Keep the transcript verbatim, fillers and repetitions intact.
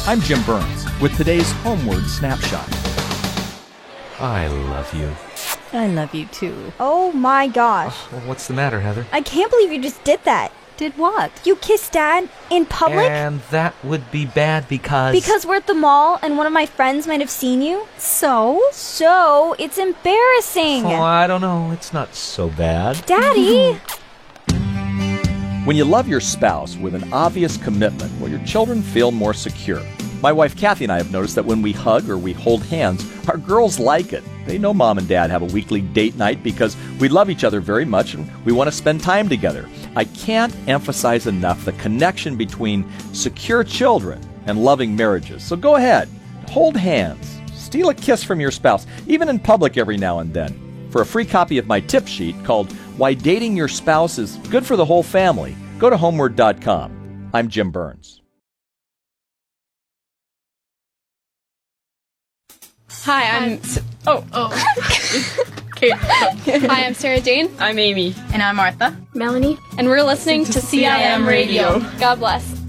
I'm Jim Burns with today's Homeward Snapshot. I love you. I love you too. Oh my gosh. Oh, well, what's the matter, Heather? I can't believe you just did that. Did what? You kissed Dad in public? And that would be bad because... Because we're at the mall and one of my friends might have seen you. So? So, it's embarrassing. Oh, I don't know. It's not so bad. Daddy! When you love your spouse with an obvious commitment, well, your children feel more secure. My wife Kathy and I have noticed that when we hug or we hold hands, our girls like it. They know Mom and Dad have a weekly date night because we love each other very much and we want to spend time together. I can't emphasize enough the connection between secure children and loving marriages. So go ahead, hold hands, steal a kiss from your spouse, even in public every now and then. For a free copy of my tip sheet called Why Dating Your Spouse is Good for the Whole Family, go to homeward dot com. I'm Jim Burns. Hi, I'm... S- oh. Oh. Okay. Hi, I'm Sarah Jane. I'm Amy. And I'm Martha. Melanie. And we're listening to, to C I M Radio. God bless.